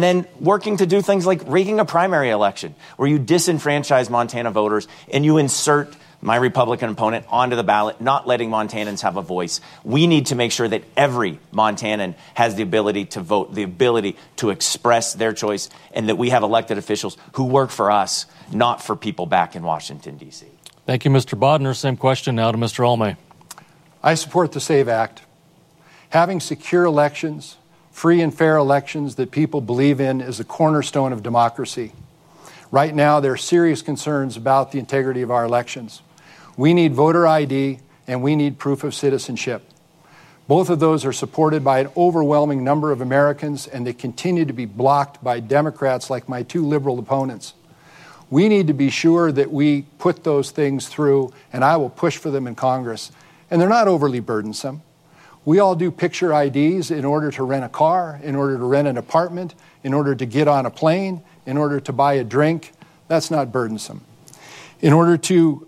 And then working to do things like rigging a primary election where you disenfranchise Montana voters and you insert my Republican opponent onto the ballot, not letting Montanans have a voice. We need to make sure that every Montanan has the ability to vote, the ability to express their choice, and that we have elected officials who work for us, not for people back in Washington, D.C. Thank you, Mr. Bodner. Same question now to Mr. Almay. I support the SAVE Act. Having secure elections, free and fair elections that people believe in is a cornerstone of democracy. Right now, there are serious concerns about the integrity of our elections. We need voter ID and we need proof of citizenship. Both of those are supported by an overwhelming number of Americans, and they continue to be blocked by Democrats like my two liberal opponents. We need to be sure that we put those things through, and I will push for them in Congress. And they're not overly burdensome. We all do picture IDs in order to rent a car, in order to rent an apartment, in order to get on a plane, in order to buy a drink. That's not burdensome. In order to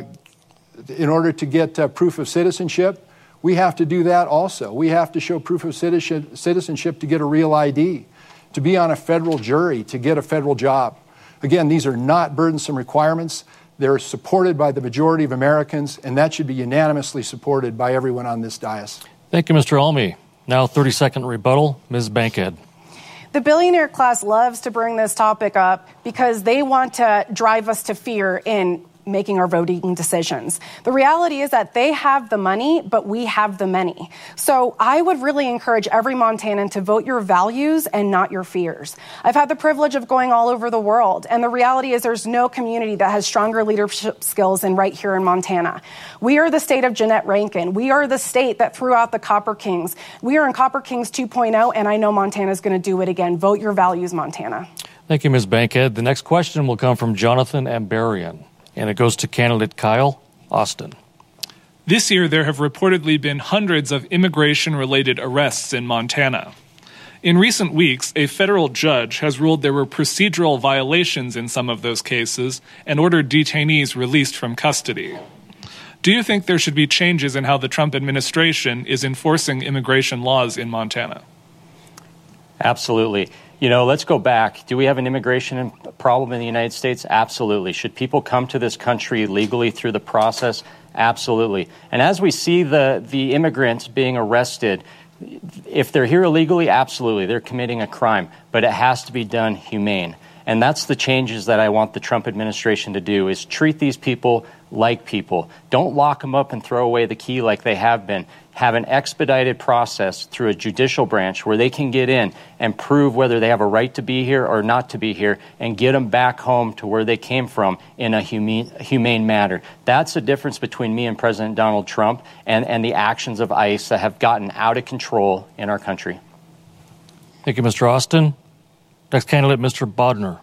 get proof of citizenship, we have to do that also. We have to show proof of citizenship to get a real ID, to be on a federal jury, to get a federal job. Again, these are not burdensome requirements. They're supported by the majority of Americans, and that should be unanimously supported by everyone on this dais. Thank you, Mr. Almay. Now, 30-second rebuttal, Ms. Bankhead. The billionaire class loves to bring this topic up because they want to drive us to fear in making our voting decisions. The reality is that they have the money, but we have the many. So I would really encourage every Montanan to vote your values and not your fears. I've had the privilege of going all over the world, and the reality is there's no community that has stronger leadership skills than right here in Montana. We are the state of Jeanette Rankin. We are the state that threw out the Copper Kings. We are in Copper Kings 2.0, and I know Montana's going to do it again. Vote your values, Montana. Thank you, Ms. Bankhead. The next question will come from Jonathan Ambarian, and it goes to candidate Kyle Austin. This year, there have reportedly been hundreds of immigration-related arrests in Montana. In recent weeks, a federal judge has ruled there were procedural violations in some of those cases and ordered detainees released from custody. Do you think there should be changes in how the Trump administration is enforcing immigration laws in Montana? Absolutely. You know, let's go back. Do we have an immigration problem in the United States? Absolutely. Should people come to this country legally through the process? Absolutely. And as we see the immigrants being arrested, if they're here illegally, absolutely, they're committing a crime. But it has to be done humane. And that's the changes that I want the Trump administration to do, is treat these people like people. Don't lock them up and throw away the key like they have been. Have an expedited process through a judicial branch where they can get in and prove whether they have a right to be here or not to be here, and get them back home to where they came from in a humane manner. That's the difference between me and President Donald Trump and the actions of ICE that have gotten out of control in our country. Thank you, Mr. Austin. Next candidate, Mr. Bodner.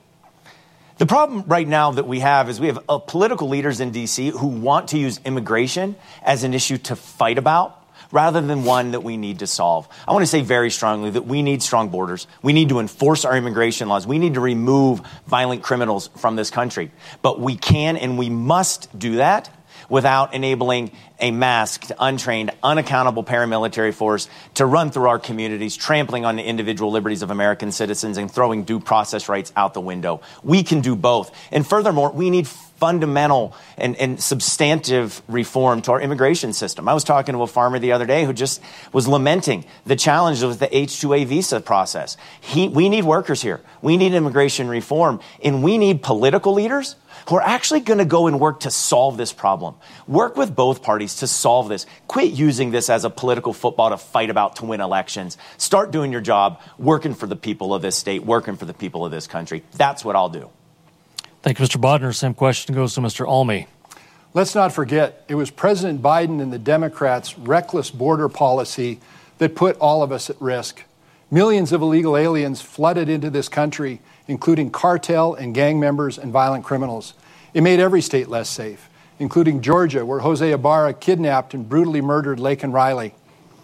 The problem right now that we have is we have political leaders in D.C. who want to use immigration as an issue to fight about, rather than one that we need to solve. I want to say very strongly that we need strong borders. We need to enforce our immigration laws. We need to remove violent criminals from this country. But we can and we must do that without enabling a masked, untrained, unaccountable paramilitary force to run through our communities, trampling on the individual liberties of American citizens and throwing due process rights out the window. We can do both. And furthermore, we need fundamental and substantive reform to our immigration system. I was talking to a farmer the other day who just was lamenting the challenges with the H-2A visa process. We need workers here. We need immigration reform. And we need political leaders who are actually going to go and work to solve this problem. Work with both parties to solve this. Quit using this as a political football to fight about to win elections. Start doing your job, working for the people of this state, working for the people of this country. That's what I'll do. Thank you, Mr. Bodner. Same question goes to Mr. Almay. Let's not forget, it was President Biden and the Democrats' reckless border policy that put all of us at risk. Millions of illegal aliens flooded into this country, including cartel and gang members and violent criminals. It made every state less safe, including Georgia, where Jose Ibarra kidnapped and brutally murdered Laken Riley.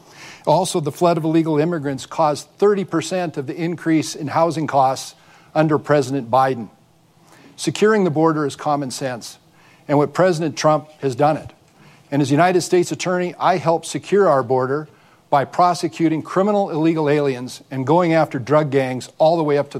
Also, the flood of illegal immigrants caused 30% of the increase in housing costs under President Biden. Securing the border is common sense, and what President Trump has done it. And as United States Attorney, I helped secure our border by prosecuting criminal illegal aliens and going after drug gangs all the way up to